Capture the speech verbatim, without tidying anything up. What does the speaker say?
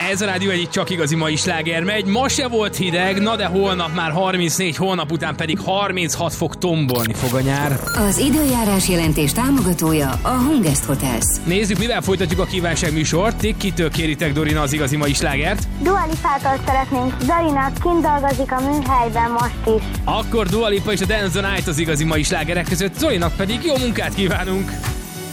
Ez a Rádió egyik csak igazi mai sláger megy. Ma se volt hideg, na de holnap már harmincnégy, holnap után pedig harminchat fok, tombolni fog a nyár. Az időjárás jelentés támogatója a Hungest Hotels. Nézzük, mivel folytatjuk a kívánság műsort. Ti kitől kéritek, Dorina, az igazi mai slágert? Dua Lipától szeretnénk. Zarina kint dolgozik a műhelyben most is. Akkor Dua Lipa és a Dance the Night az igazi mai slágerek között, Zolinak pedig jó munkát kívánunk!